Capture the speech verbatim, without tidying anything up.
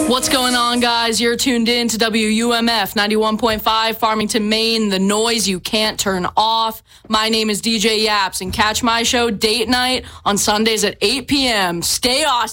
What's going on, guys? You're tuned in to W U M F ninety-one point five, Farmington, Maine, the noise you can't turn off. My name is D J Yaps, and catch my show Date Night on Sundays at eight p.m. Stay awesome.